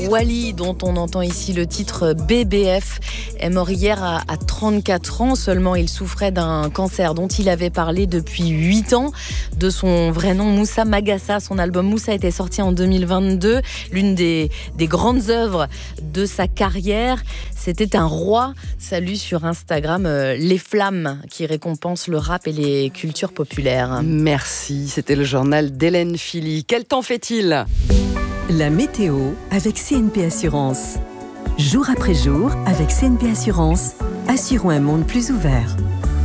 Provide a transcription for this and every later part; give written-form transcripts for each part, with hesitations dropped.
Wally, dont on entend ici le titre BBF, est mort hier à 34 ans. Seulement, il souffrait d'un cancer dont il avait parlé depuis 8 ans. De son vrai nom, Moussa Magassa. Son album Moussa était sorti en 2022. L'une des grandes œuvres de sa carrière. C'était un roi. Salut sur Instagram Les Flammes, qui récompense le rap et les cultures populaires. Merci, c'était le journal d'Hélène Philly. Quel temps fait-il ? La météo avec CNP Assurance. Jour après jour, avec CNP Assurance, assurons un monde plus ouvert.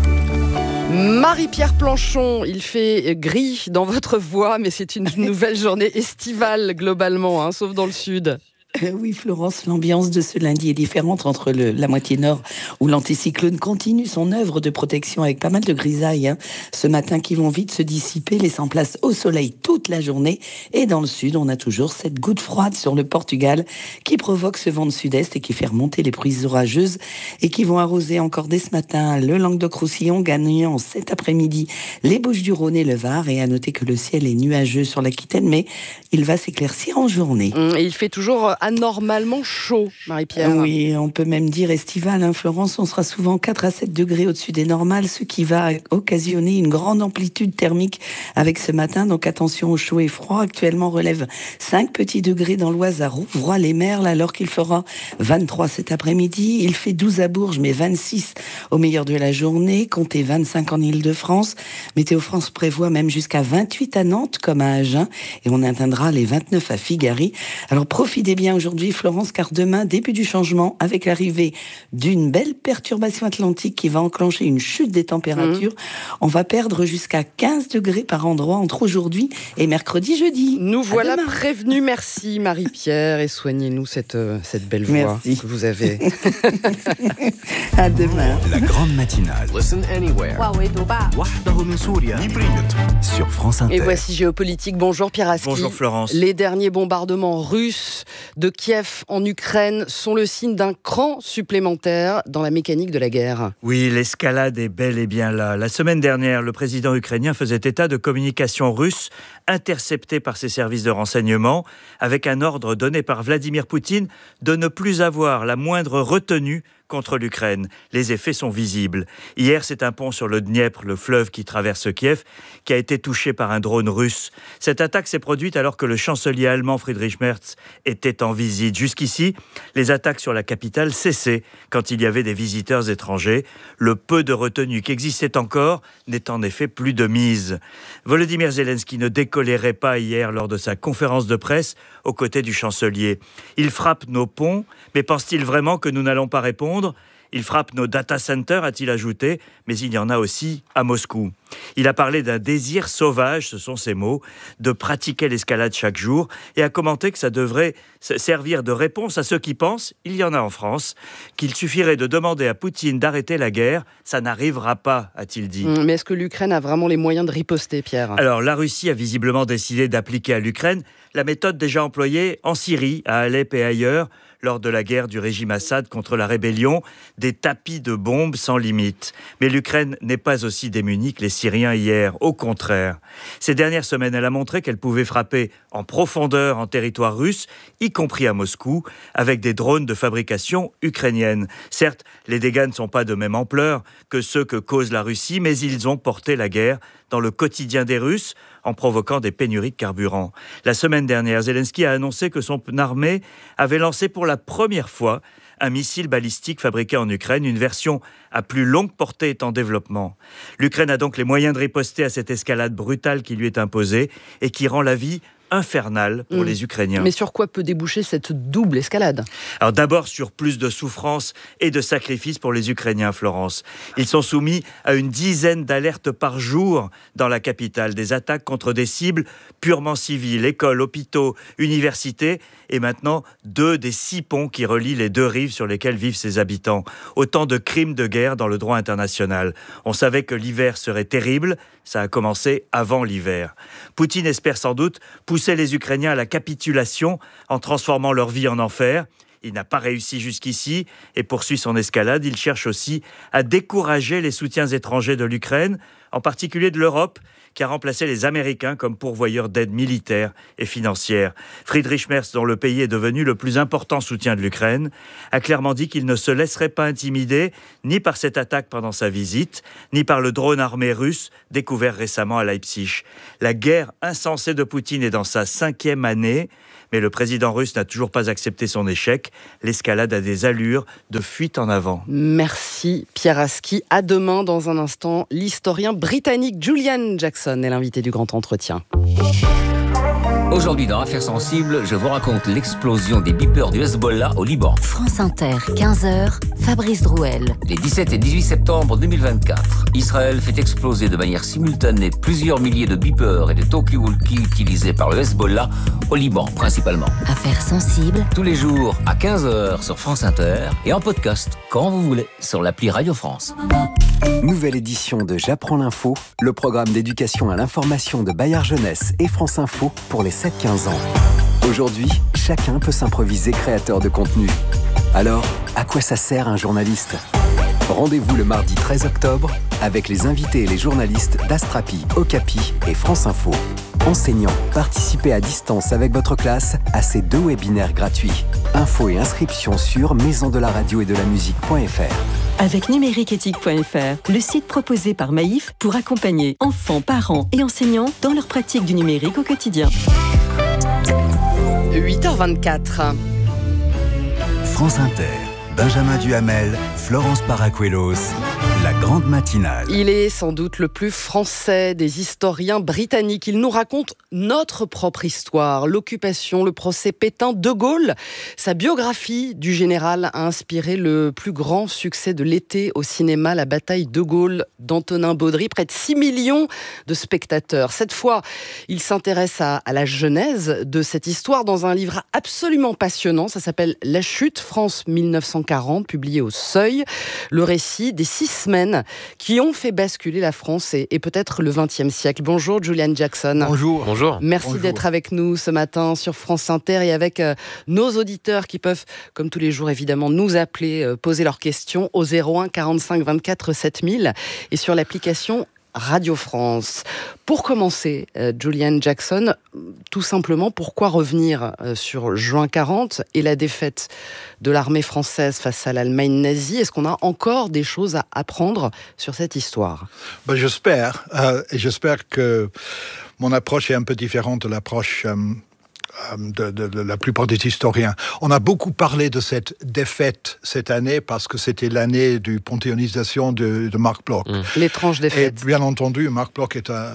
Marie-Pierre Planchon, il fait gris dans votre voix, mais c'est une nouvelle journée estivale globalement, sauf dans le sud. Oui, Florence, l'ambiance de ce lundi est différente entre la moitié nord où l'anticyclone continue son œuvre de protection avec pas mal de grisailles ce matin qui vont vite se dissiper, laissant place au soleil toute la journée. Et dans le sud, on a toujours cette goutte froide sur le Portugal qui provoque ce vent de sud-est et qui fait remonter les bruits orageuses et qui vont arroser encore dès ce matin le Languedoc-Roussillon, gagnant cet après-midi les Bouches-du-Rhône et le Var. Et à noter que le ciel est nuageux sur l'Aquitaine, mais il va s'éclaircir en journée. Et il fait toujours anormalement chaud, Marie-Pierre. Oui, on peut même dire estival, Florence. On sera souvent 4 à 7 degrés au-dessus des normales, ce qui va occasionner une grande amplitude thermique avec ce matin. Donc attention au chaud et froid. Actuellement, relève 5 petits degrés dans l'Oise à Rouvroy-les-Merles, alors qu'il fera 23 cet après-midi. Il fait 12 à Bourges, mais 26 au meilleur de la journée. Comptez 25 en Île-de-France. Météo France prévoit même jusqu'à 28 à Nantes, comme à Agen. Et on atteindra les 29 à Figari. Alors profitez bien aujourd'hui, Florence, car demain, début du changement, avec l'arrivée d'une belle perturbation atlantique qui va enclencher une chute des températures. On va perdre jusqu'à 15 degrés par endroit entre aujourd'hui et mercredi, jeudi. Nous voilà prévenus. Merci Marie-Pierre, et soignez-nous cette belle voix que vous avez. À demain. La grande matinale. Listen anywhere. Sur France Inter. Et voici Géopolitique. Bonjour Pierre Aski. Bonjour Florence. Les derniers bombardements russes de Kiev en Ukraine sont le signe d'un cran supplémentaire dans la mécanique de la guerre. Oui, l'escalade est bel et bien là. La semaine dernière, le président ukrainien faisait état de communications russes interceptées par ses services de renseignement, avec un ordre donné par Vladimir Poutine de ne plus avoir la moindre retenue contre l'Ukraine. Les effets sont visibles. Hier, c'est un pont sur le Dniepr, le fleuve qui traverse Kiev, qui a été touché par un drone russe. Cette attaque s'est produite alors que le chancelier allemand Friedrich Merz était en visite. Jusqu'ici, les attaques sur la capitale cessaient quand il y avait des visiteurs étrangers. Le peu de retenue qui existait encore n'est en effet plus de mise. Volodymyr Zelensky ne décolérait pas hier lors de sa conférence de presse aux côtés du chancelier. Il frappe nos ponts, mais pense-t-il vraiment que nous n'allons pas répondre ? Il frappe nos data centers, a-t-il ajouté, mais il y en a aussi à Moscou. Il a parlé d'un désir sauvage, ce sont ses mots, de pratiquer l'escalade chaque jour et a commenté que ça devrait servir de réponse à ceux qui pensent, il y en a en France, qu'il suffirait de demander à Poutine d'arrêter la guerre. Ça n'arrivera pas, a-t-il dit. Mais est-ce que l'Ukraine a vraiment les moyens de riposter, Pierre ? Alors, la Russie a visiblement décidé d'appliquer à l'Ukraine la méthode déjà employée en Syrie, à Alep et ailleurs, lors de la guerre du régime Assad contre la rébellion, des tapis de bombes sans limite. Mais l'Ukraine n'est pas aussi démunie que les Syriens hier, au contraire. Ces dernières semaines, elle a montré qu'elle pouvait frapper en profondeur en territoire russe, y compris à Moscou, avec des drones de fabrication ukrainienne. Certes, les dégâts ne sont pas de même ampleur que ceux que cause la Russie, mais ils ont porté la guerre dans le quotidien des Russes, en provoquant des pénuries de carburant. La semaine dernière, Zelensky a annoncé que son armée avait lancé pour la première fois un missile balistique fabriqué en Ukraine. Une version à plus longue portée est en développement. L'Ukraine a donc les moyens de riposter à cette escalade brutale qui lui est imposée et qui rend la vie infernale pour les Ukrainiens. Mais sur quoi peut déboucher cette double escalade ? Alors d'abord sur plus de souffrance et de sacrifices pour les Ukrainiens, Florence. Ils sont soumis à une dizaine d'alertes par jour dans la capitale, des attaques contre des cibles purement civiles, écoles, hôpitaux, universités, et maintenant 2 des 6 ponts qui relient les 2 rives sur lesquelles vivent ces habitants. Autant de crimes de guerre dans le droit international. On savait que l'hiver serait terrible, ça a commencé avant l'hiver. Poutine espère sans doute pousser les Ukrainiens à la capitulation en transformant leur vie en enfer. Il n'a pas réussi jusqu'ici et poursuit son escalade. Il cherche aussi à décourager les soutiens étrangers de l'Ukraine, en particulier de l'Europe, qui a remplacé les Américains comme pourvoyeurs d'aide militaire et financière. Friedrich Merz, dont le pays est devenu le plus important soutien de l'Ukraine, a clairement dit qu'il ne se laisserait pas intimider ni par cette attaque pendant sa visite, ni par le drone armé russe découvert récemment à Leipzig. La guerre insensée de Poutine est dans sa 5e année, mais le président russe n'a toujours pas accepté son échec. L'escalade a des allures de fuite en avant. Merci Pierre Aski. À demain dans un instant. L'historien britannique Julian Jackson est l'invité du Grand Entretien. Aujourd'hui dans Affaires sensibles, je vous raconte l'explosion des beepers du Hezbollah au Liban. France Inter, 15h, Fabrice Drouel. Les 17 et 18 septembre 2024, Israël fait exploser de manière simultanée plusieurs milliers de beepers et de talkie-walkie utilisés par le Hezbollah au Liban principalement. Affaires sensibles. Tous les jours à 15h sur France Inter et en podcast quand vous voulez sur l'appli Radio France. Nouvelle édition de J'apprends l'info, le programme d'éducation à l'information de Bayard Jeunesse et France Info pour les 7-15 ans. Aujourd'hui, chacun peut s'improviser créateur de contenu. Alors, à quoi ça sert un journaliste ? Rendez-vous le mardi 13 octobre avec les invités et les journalistes d'Astrapi, Okapi et France Info. Enseignants, participez à distance avec votre classe à ces 2 webinaires gratuits. Infos et inscriptions sur maisondelaradio-et-de-la-musique.fr. Avec numériqueéthique.fr, le site proposé par Maïf pour accompagner enfants, parents et enseignants dans leur pratique du numérique au quotidien. 8h24. France Inter, Benjamin Duhamel, Florence Paracuelos, la grande matinale. Il est sans doute le plus français des historiens britanniques. Il nous raconte notre propre histoire, l'occupation, le procès Pétain, De Gaulle. Sa biographie du général a inspiré le plus grand succès de l'été au cinéma, la bataille de Gaulle d'Antonin Baudry. Près de 6 millions de spectateurs. Cette fois, il s'intéresse à la genèse de cette histoire dans un livre absolument passionnant. Ça s'appelle « La chute, France 1940 », publié au Seuil. Le récit des 6 semaines qui ont fait basculer la France et peut-être le XXe siècle. Bonjour Julian Jackson. Bonjour. Bonjour. Merci d'être avec nous ce matin sur France Inter et avec nos auditeurs qui peuvent, comme tous les jours évidemment, nous appeler, poser leurs questions au 01 45 24 7000 et sur l'application Radio France. Pour commencer, Julian Jackson, tout simplement, pourquoi revenir sur juin 40 et la défaite de l'armée française face à l'Allemagne nazie ? Est-ce qu'on a encore des choses à apprendre sur cette histoire ? J'espère. Et j'espère que mon approche est un peu différente de l'approche de la plupart des historiens. On a beaucoup parlé de cette défaite cette année parce que c'était l'année du panthéonisation de Marc Bloch. L'étrange défaite. Et bien entendu, Marc Bloch est un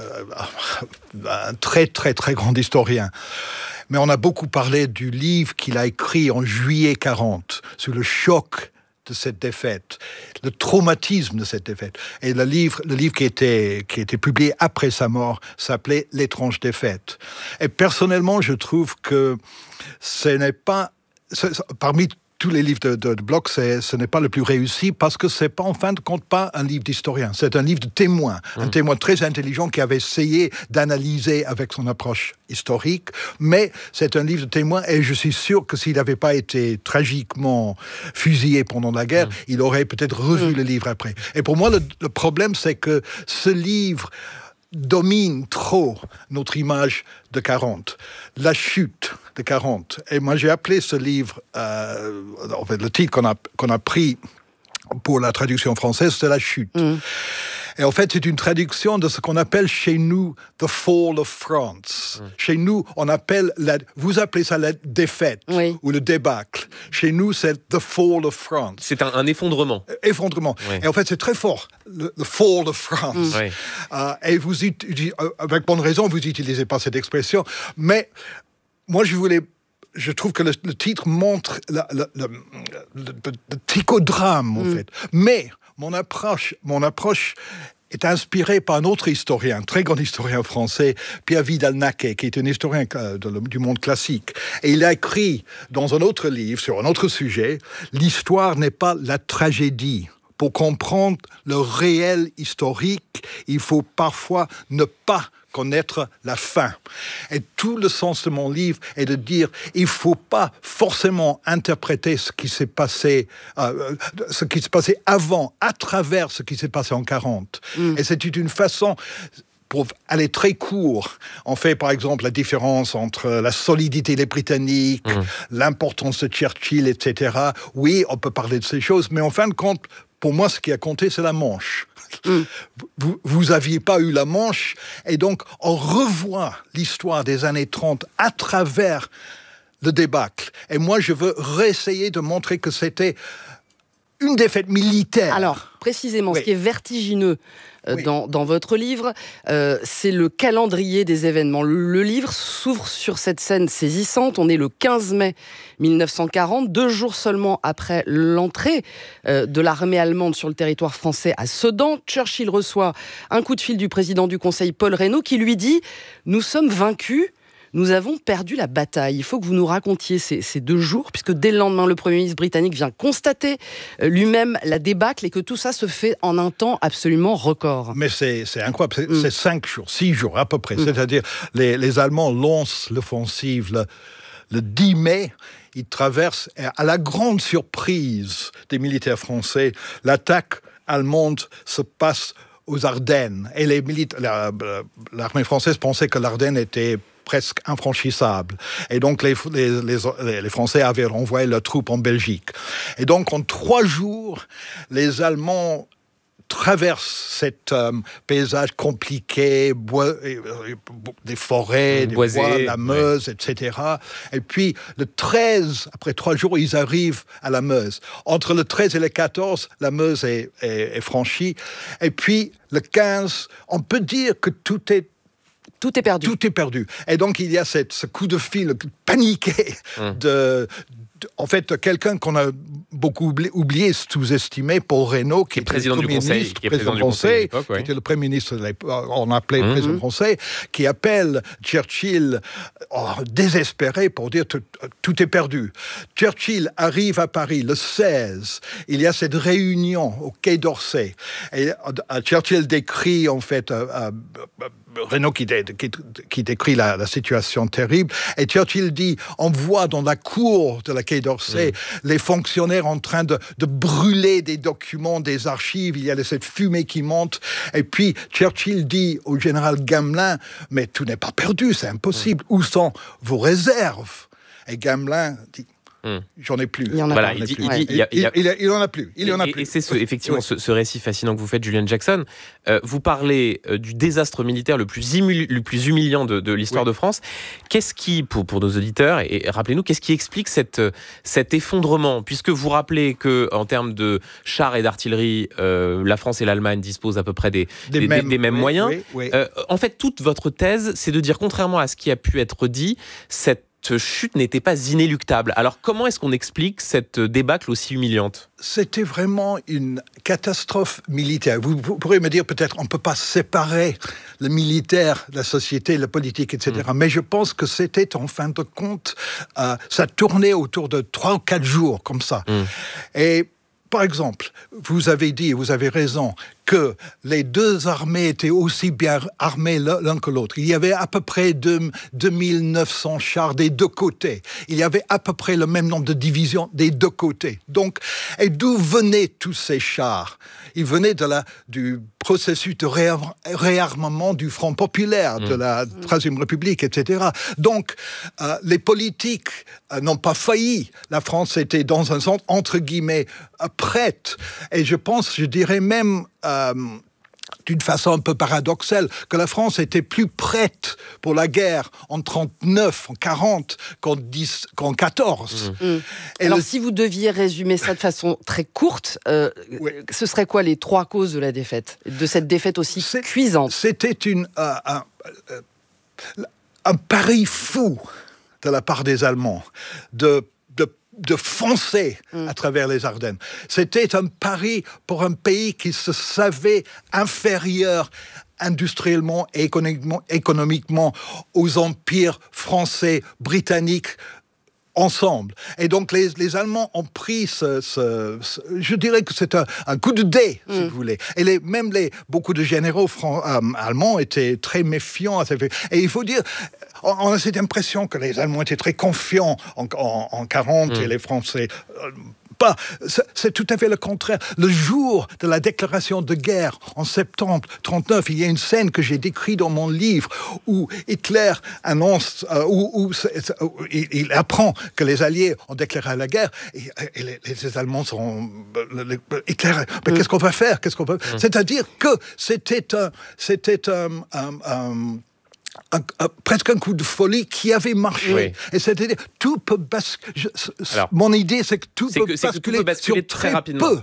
très très très grand historien. Mais on a beaucoup parlé du livre qu'il a écrit en juillet 40 sur le choc de cette défaite, le traumatisme de cette défaite. Et le livre qui était publié après sa mort s'appelait « L'étrange défaite ». Et personnellement, je trouve que ce n'est pas... Parmi tous les livres de Bloch, ce n'est pas le plus réussi parce que c'est pas, en fin de compte, pas un livre d'historien. C'est un livre de témoin. Un témoin très intelligent qui avait essayé d'analyser avec son approche historique. Mais c'est un livre de témoin et je suis sûr que s'il n'avait pas été tragiquement fusillé pendant la guerre, il aurait peut-être revu le livre après. Et pour moi, le problème, c'est que ce livre domine trop notre image de 40. La chute de 40. Et moi, j'ai appelé ce livre, en fait, le titre qu'on a pris pour la traduction française, c'est La chute. Et en fait, c'est une traduction de ce qu'on appelle chez nous « the fall of France ». Chez nous, vous appelez ça la défaite ou le débâcle. Chez nous, c'est « the fall of France ». C'est un effondrement. Effondrement. Oui. Et en fait, c'est très fort, le fall of France. Et vous, avec bonne raison, vous n'utilisez pas cette expression. Mais moi, je trouve que le titre montre le psychodrame, en fait. Mais mon approche est inspirée par un autre historien, un très grand historien français, Pierre Vidal-Naquet, qui est un historien du monde classique. Et il a écrit dans un autre livre, sur un autre sujet, « L'histoire n'est pas la tragédie ». Pour comprendre le réel historique, il faut parfois ne pas connaître la fin. Et tout le sens de mon livre est de dire, il ne faut pas forcément interpréter ce qui s'est passé avant, à travers ce qui s'est passé en 40. Et c'est une façon... Pour aller très court, on fait par exemple la différence entre la solidité des Britanniques, l'importance de Churchill, etc. Oui, on peut parler de ces choses, mais en fin de compte, pour moi, ce qui a compté, c'est la Manche. Vous n'aviez pas eu la Manche, et donc on revoit l'histoire des années 30 à travers le débâcle. Et moi, je veux réessayer de montrer que c'était une défaite militaire. Alors, précisément, ce qui est vertigineux dans votre livre, c'est le calendrier des événements. Le livre s'ouvre sur cette scène saisissante. On est le 15 mai 1940, 2 jours seulement après l'entrée de l'armée allemande sur le territoire français à Sedan. Churchill reçoit un coup de fil du président du Conseil, Paul Reynaud, qui lui dit « Nous sommes vaincus. Nous avons perdu la bataille. » Il faut que vous nous racontiez ces 2 jours, puisque dès le lendemain, le Premier ministre britannique vient constater lui-même la débâcle et que tout ça se fait en un temps absolument record. Mais c'est incroyable, c'est 5 jours, 6 jours à peu près. C'est-à-dire, les Allemands lancent l'offensive le 10 mai. Ils traversent, à la grande surprise des militaires français, l'attaque allemande se passe aux Ardennes. Et l'armée française pensait que l'Ardenne était presque infranchissable. Et donc, les Français avaient renvoyé leurs troupes en Belgique. Et donc, en 3 jours, les Allemands traversent cet paysage compliqué, des forêts, des bois, la Meuse, etc. Et puis, le 13, après 3 jours, ils arrivent à la Meuse. Entre le 13 et le 14, la Meuse est franchie. Et puis, le 15, on peut dire que tout est perdu. Tout est perdu. Et donc, il y a ce coup de fil paniqué en fait, quelqu'un qu'on a beaucoup oublié, sous-estimé, Paul Reynaud, qui était président du Conseil, qui était le Premier ministre, on appelait le président du Conseil, qui appelle Churchill désespéré pour dire tout est perdu. Churchill arrive à Paris le 16. Il y a cette réunion au Quai d'Orsay. Et Churchill décrit, en fait, Reynaud qui décrit la situation terrible. Et Churchill dit, on voit dans la cour de la Quai d'Orsay les fonctionnaires en train de brûler des documents, des archives. Il y a cette fumée qui monte. Et puis Churchill dit au général Gamelin, mais tout n'est pas perdu, c'est impossible. Où sont vos réserves? Et Gamelin dit, j'en ai plus. Il en a plus. Il en a plus. Et c'est effectivement ce récit fascinant que vous faites, Julian Jackson. Vous parlez du désastre militaire le plus humiliant de l'histoire de France. Qu'est-ce qui, pour nos auditeurs, et rappelez-nous, qu'est-ce qui explique cet effondrement? Puisque vous rappelez qu'en termes de chars et d'artillerie, la France et l'Allemagne disposent à peu près des mêmes moyens. En fait, toute votre thèse, c'est de dire, contrairement à ce qui a pu être dit, cette chute n'était pas inéluctable. Alors, comment est-ce qu'on explique cette débâcle aussi humiliante? C'était vraiment une catastrophe militaire. Vous pourrez me dire peut-être on ne peut pas séparer le militaire, la société, la politique, etc. Mais je pense que c'était en fin de compte, ça tournait autour de 3 ou 4 jours comme ça. Et par exemple, vous avez dit, vous avez raison, que les 2 armées étaient aussi bien armées l'un que l'autre. Il y avait à peu près 2900 chars des 2 côtés. Il y avait à peu près le même nombre de divisions des 2 côtés. Donc, et d'où venaient tous ces chars? Ils venaient du processus de réarmement du Front populaire, de la Troisième République, etc. Donc, les politiques n'ont pas failli. La France était dans un sens, entre guillemets, prête. Et je dirais même, d'une façon un peu paradoxale, que la France était plus prête pour la guerre en 39, en 40, qu'en 14. Alors, si vous deviez résumer ça de façon très courte, ce serait quoi les 3 causes de la défaite, de cette défaite aussi cuisante? C'était un pari fou de la part des Allemands de foncer à travers les Ardennes. C'était un pari pour un pays qui se savait inférieur industriellement et économiquement aux empires français, britanniques, ensemble. Et donc les Allemands ont pris je dirais que c'est un coup de dé, si vous voulez. Et même beaucoup de généraux allemands étaient très méfiants. Et il faut dire, on a cette impression que les Allemands étaient très confiants en 40 et les Français... pas. C'est tout à fait le contraire. Le jour de la déclaration de guerre, en septembre 1939, il y a une scène que j'ai décrite dans mon livre où Hitler annonce, où il apprend que les Alliés ont déclaré la guerre et les Allemands sont... Hitler, mais qu'est-ce qu'on va faire? C'est-à-dire que c'était presque un coup de folie qui avait marché. Oui. Et c'est-à-dire, tout peut basculer. Mon idée, c'est que tout peut basculer très rapidement. peu.